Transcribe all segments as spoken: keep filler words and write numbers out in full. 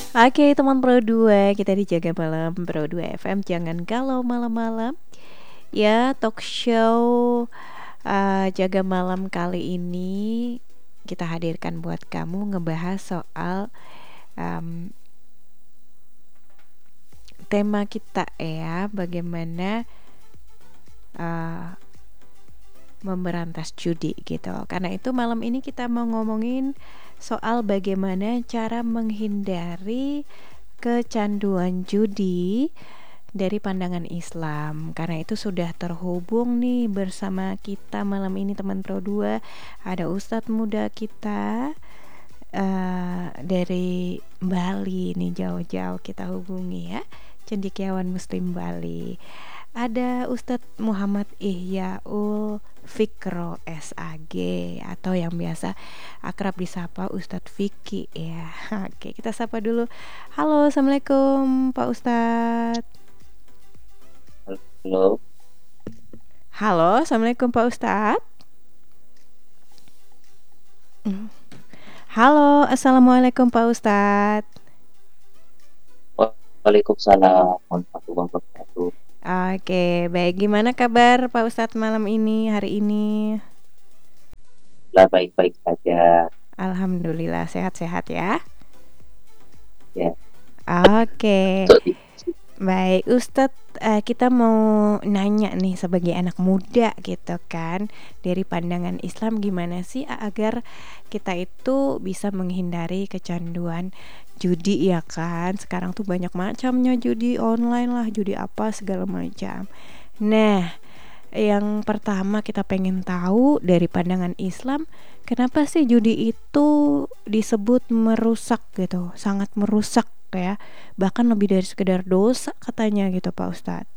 Oke teman Pro dua, kita dijaga malam Pro dua F M. Jangan galau malam-malam. Ya, talk show uh, jaga malam kali ini kita hadirkan buat kamu ngebahas soal um, tema kita ya, bagaimana uh, memberantas judi gitu. Karena itu malam ini kita mau ngomongin soal bagaimana cara menghindari kecanduan judi dari pandangan Islam. Karena itu sudah terhubung nih bersama kita malam ini teman Pro dua. Ada Ustadz muda kita uh, dari Bali nih, jauh-jauh kita hubungi ya, cendekiawan Muslim Bali. Ada Ustadz Muhammad Ihyaul Fikro S A G atau yang biasa akrab disapa Ustadz Vicky ya. Oke, kita sapa dulu. Halo, Assalamualaikum Pak Ustadz. Halo, Halo, Assalamualaikum Pak Ustadz. Halo, Assalamualaikum Pak Ustadz. Waalaikumsalam warahmatullahi wabarakatuh. Oke, baik. Gimana kabar Pak Ustadz malam ini, hari ini? Lah baik-baik saja. Alhamdulillah, sehat-sehat ya. Ya, Oke, untuk di- baik Ustadz, eh, kita mau nanya nih sebagai anak muda gitu kan, dari pandangan Islam gimana sih agar kita itu bisa menghindari kecanduan judi ya kan? Sekarang tuh banyak macamnya, judi online lah, judi apa segala macam. Nah, yang pertama kita pengen tahu dari pandangan Islam, kenapa sih judi itu disebut merusak gitu, sangat merusak ya, bahkan lebih dari sekedar dosa katanya gitu Pak Ustadz.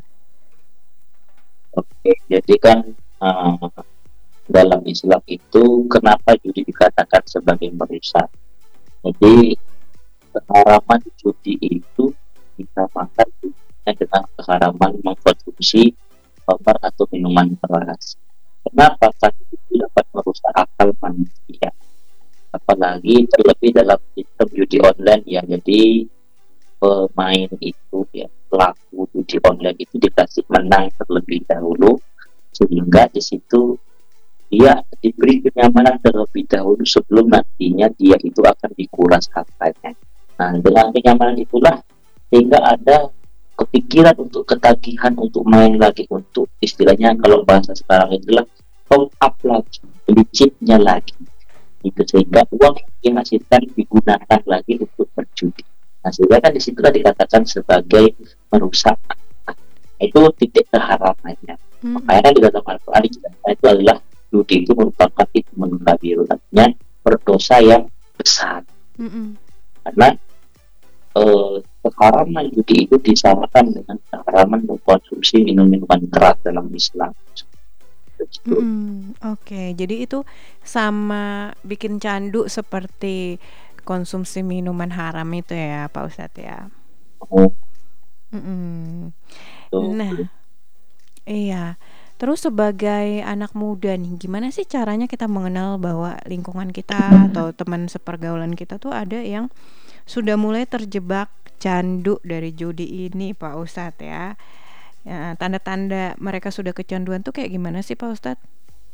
Oke, jadi kan eh, dalam Islam itu kenapa judi dikatakan sebagai merusak? Jadi keharaman judi itu disamakan dengan keharaman mengkonsumsi obat atau minuman keras. Kenapa? Karena itu dapat merusak akal manusia. Apalagi terlebih dalam sistem judi online ya. Jadi pemain itu ya, pelaku judi online itu dikasih menang terlebih dahulu, sehingga di situ dia diberi kenyamanan terlebih dahulu sebelum nantinya dia itu akan dikuras hartanya. Nah, dengan kenyamanan itulah sehingga ada kepikiran untuk ketagihan untuk main lagi, untuk istilahnya kalau bahasa sekarang itulah top up lagi, beli chipnya lagi itu, sehingga uang yang dihasilkan digunakan lagi untuk berjudi. Nah, sehingga kan disitulah dikatakan sebagai merusak. Nah, itu titik keharamannya. Mm-mm. Makanya di dalam Al-Quran itu adalah judi itu merupakan itu kabirun, artinya berdosa yang besar. Mm-mm. Karena eh, keharaman judi itu disamakan dengan keharaman mengkonsumsi minum-minuman keras dalam Islam. Begitu. Mm-mm. Oke, jadi itu sama bikin candu seperti konsumsi minuman haram itu ya Pak Ustadz ya. Oh, Mm-mm. itu. Nah, iya. Terus sebagai anak muda nih, gimana sih caranya kita mengenal bahwa lingkungan kita atau teman sepergaulan kita tuh ada yang sudah mulai terjebak candu dari judi ini, Pak Ustadz ya? Ya, tanda-tanda mereka sudah kecanduan tuh kayak gimana sih, Pak Ustadz?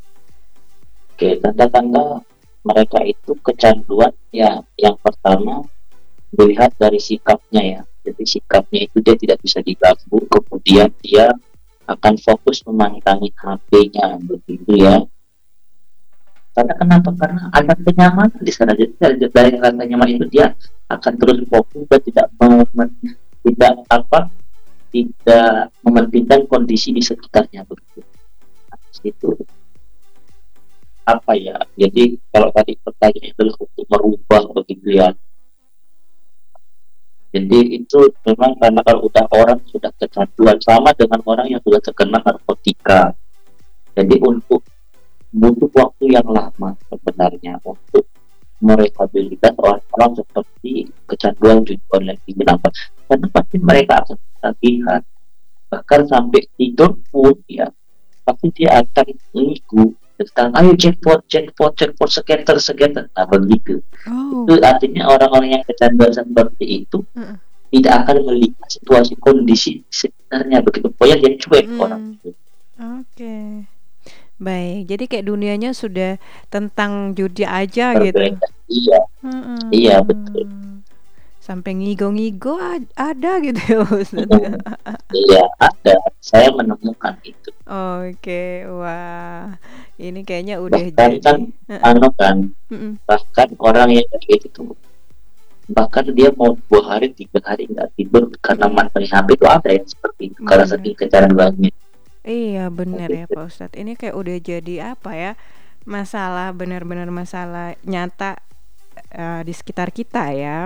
Oke, tanda-tanda mereka itu kecanduan ya, yang pertama dilihat dari sikapnya ya. Jadi sikapnya itu dia tidak bisa diganggu, kemudian dia akan fokus memandangi H P-nya begitu ya. Karena kenapa? Karena ada kenyamanan di sana. Jadi dari, dari rasa nyaman itu dia akan terus fokus dan tidak mem- tidak apa tidak mementingkan kondisi di sekitarnya begitu. Nah, itu apa ya? Jadi kalau tadi pertanyaan itu untuk merubah begitu ya. Jadi itu memang karena kalau udah orang sudah kecanduan sama dengan orang yang sudah terkena narkotika. Jadi untuk butuh waktu yang lama sebenarnya untuk merehabilitas orang-orang seperti kecanduan judi online ini. Kenapa? Karena pasti mereka akan ketagihan, bahkan sampai tidur pun ya pasti dia akan menipu. tentang ayo jackpot, jackpot, jackpot sekian sekian, nah begitu. Itu Oh. artinya orang-orang yang kecanduan seperti itu Mm-mm. tidak akan melihat situasi kondisi sekitarnya, begitu pokoknya dia cuek orang Mm-mm. itu. Oke. Baik, jadi kayak dunianya sudah tentang judi aja gitu. Berbeda. Iya, iya betul. Mm-mm. Sampai ngigo-ngigo a- ada gitu ya Ustaz. Mm, iya ada, saya menemukan itu. Oke, wah. Ini kayaknya udah Bahkan kan, jadi. Heeh. anu kan, Mm-mm. bahkan orang yang kayak gitu, bahkan dia mau dua hari tiga hari nggak tidur karena Mm-mm. main H P, itu ada yang seperti itu karena Bener. saking kecanduannya. Iya, bener ya Begitu. Pak Ustadz. Ini kayak udah jadi apa ya? Masalah, benar-benar masalah nyata eh, di sekitar kita ya.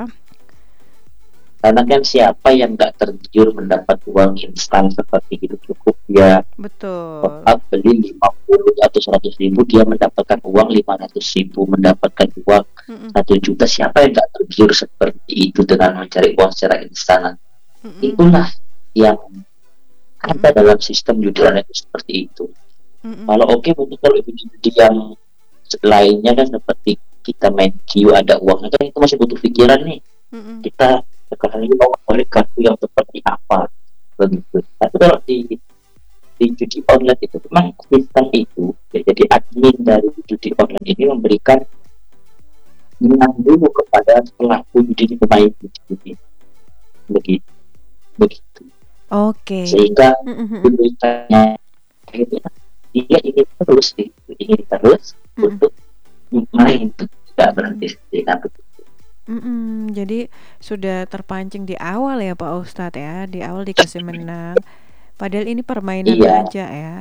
Karena kan siapa yang nggak tergiur mendapat uang instan seperti itu, cukup dia top Betul. up beli lima puluh atau seratus ribu, dia mendapatkan uang lima ratus ribu, mendapatkan uang Mm-mm. satu juta. Siapa yang nggak tergiur seperti itu dengan mencari uang secara instan? Mm-mm. Itulah yang ada Mm-mm. dalam sistem judi online itu, seperti itu. Mm-mm. Kalau oke, mungkin kalau judi yang lainnya kan seperti kita main Q ada uangnya, kan itu masih butuh pikiran nih. Mm-mm. Kita sekarang ini mau memilih kartu yang seperti apa, begitu. Tapi kalau di di judi online itu memang sistem itu ya, jadi admin dari judi online ini memberikan minat dulu kepada pelaku judi, pemain judi, begitu begitu Oke. sehingga Mm-mm. diberikannya akhirnya dia ingin terus gitu, ingin terus Mm-mm. untuk main itu tidak Mm-mm. berhenti sehingga begitu. Mm-mm. Jadi sudah terpancing di awal ya Pak Ustadz ya. Di awal dikasih menang. Padahal ini permainan Iya. aja ya.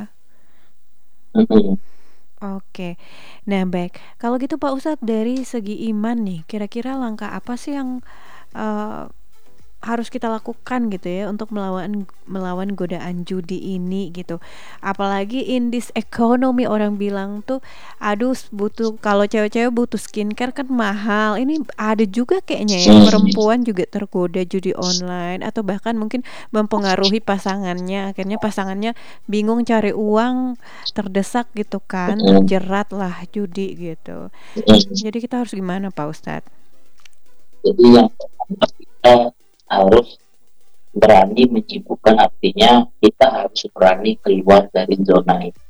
Mm-mm. Oke. Nah, baik. Kalau gitu Pak Ustadz dari segi iman nih, kira-kira langkah apa sih yang eh, harus kita lakukan gitu ya untuk melawan melawan godaan judi ini gitu. Apalagi in this economy orang bilang tuh aduh butuh kalau cewek-cewek butuh skincare kan mahal. Ini ada juga kayaknya ya Hmm. perempuan juga tergoda judi online atau bahkan mungkin mempengaruhi pasangannya. Akhirnya pasangannya bingung cari uang, terdesak gitu kan, Mm-mm. terjerat lah judi gitu. Mm-mm. Jadi kita harus gimana Pak Ustadz? Jadi yang pertama kita harus berani menyibukkan, artinya kita harus berani keluar dari zona itu.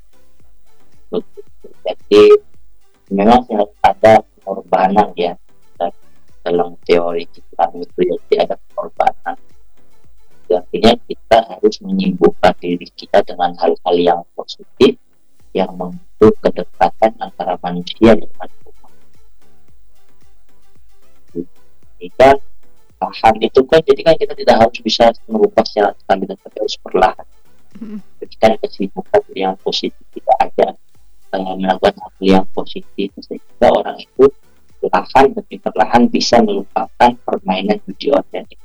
Jadi memang harus ada pengorbanan ya, dalam teori Islam itu ya, jadi ada pengorbanan. Artinya kita harus menyibukkan diri kita dengan hal-hal yang positif yang membentuk kedekatan antara manusia dengan Tuhan. Jika perlahan itu kan, jadi kan kita tidak harus bisa merubah secara total, tapi harus perlahan. Berikan kesibukan yang positif, tidak ada uh, melakukan hal yang positif sehingga orang itu perlahan demi perlahan bisa melupakan permainan judi online itu.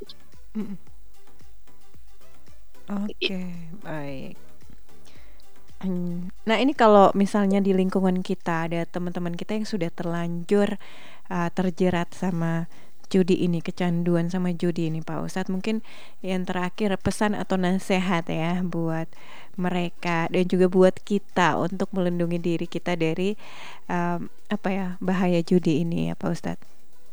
Oke, baik. Hmm, Nah ini kalau misalnya di lingkungan kita ada teman-teman kita yang sudah terlanjur uh, terjerat sama judi ini, kecanduan sama judi ini Pak Ustadz, mungkin yang terakhir pesan atau nasihat ya buat mereka dan juga buat kita untuk melindungi diri kita dari um, apa ya bahaya judi ini ya Pak Ustadz.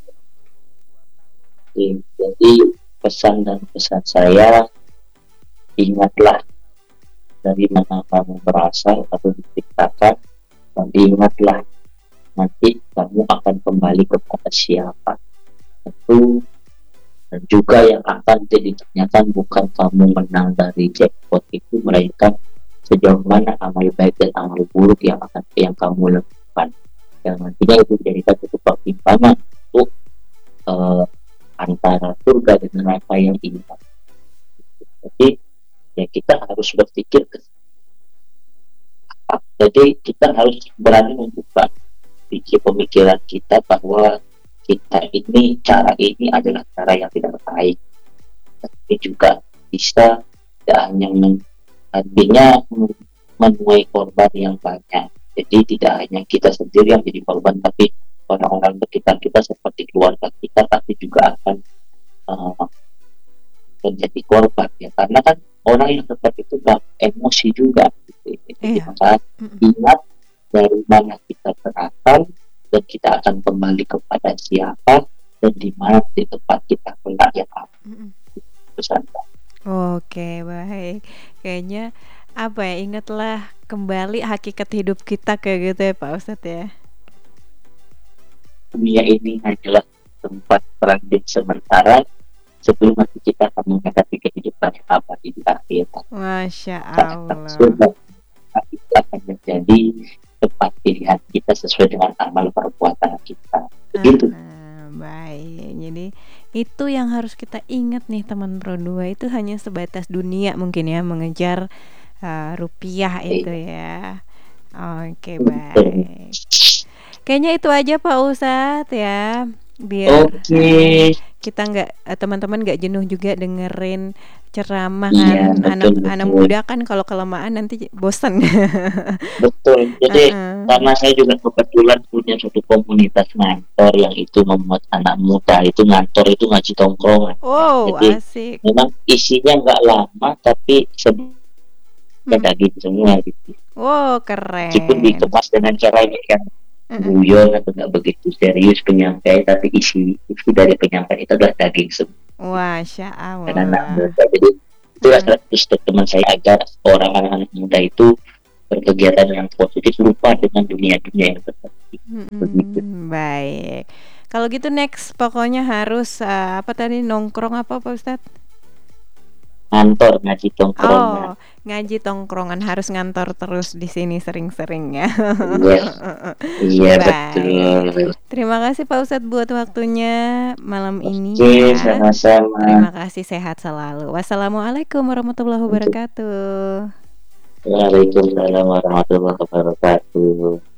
Jadi pesan dan pesan saya, ingatlah dari mana kamu berasal atau diciptakan, dan ingatlah nanti kamu akan kembali kepada siapa. Tentu dan juga yang akan jadi ditanyakan bukan kamu menang dari jackpot itu, melainkan sejauh mana amal baik dan amal buruk yang akan yang kamu lakukan, yang nantinya itu dijadikan satu pertimbangan untuk uh, antara surga dan neraka yang indah. Jadi ya kita harus berpikir ke jadi kita harus berani membuka pikir pemikiran kita bahwa kita ini, cara ini adalah cara yang tidak baik, tapi juga bisa tidak hanya men, artinya menuai korban yang banyak. Jadi tidak hanya kita sendiri yang jadi korban, tapi orang-orang sekitar kita seperti keluarga kita pasti juga akan uh, menjadi korban ya, karena kan orang yang seperti itu gak emosi juga gitu. Jadi Iya. maka Mm-mm. ingat dari mana kita berasal, dan kita akan kembali kepada siapa, dan di mana di tempat kita kelak yang akan Mm-mm. pesan. Oke, baik. Kayaknya apa ya, ingatlah kembali hakikat hidup kita kayak gitu ya Pak Ustadz ya. Dunia ini hanyalah tempat transit sementara sebelum nanti kita akan menghadapi kehidupan yang abadi di akhirat. Masya Karena Allah. surga itu akan menjadi tempat pilihan kita sesuai dengan amal perbuatan kita. Begitu. Ah, baik. Jadi itu yang harus kita ingat nih teman Pro dua, itu hanya sebatas dunia mungkin ya, mengejar uh, rupiah itu ya. Oke, baik. Kayaknya itu aja Pak Ustadz ya, biar uh, Oke. kita nggak uh, teman-teman nggak jenuh juga dengerin ceramah Iya, kan, betul, anak-anak betul. muda kan kalau kelamaan nanti bosan. Betul. Jadi Uh-uh. karena saya juga kebetulan punya suatu komunitas ngantor yang itu memuat anak muda itu ngantor itu ngaji tongkrongan. Oh, Jadi asik. memang isinya nggak lama tapi sebenarnya Hmm. daging semua gitu. Wow, Meskipun keren. dikemas dengan cara yang Uh-uh. guyon atau nggak begitu serius penyampaian, tapi isi isi dari penyampaian itu adalah daging semua. Masya Dan anak Allah. muda. Jadi itulah Uh-uh. salah satu teman saya agar orang anak muda itu berkegiatan yang positif, lupa dengan dunia-dunia yang seperti begitu. Mm-mm, baik. Kalau gitu next pokoknya harus uh, apa tadi, nongkrong apa Pak Ustadz? Ngantor ngaji tongkrongan. Oh, ngaji tongkrongan, harus ngantor terus di sini sering-sering ya. Iya, iya Baik. betul. Terima kasih Pak Ustadz buat waktunya malam ini Oke, ya. sama-sama. Terima kasih, sehat selalu. Wassalamualaikum warahmatullahi wabarakatuh. Waalaikumsalam warahmatullahi wabarakatuh.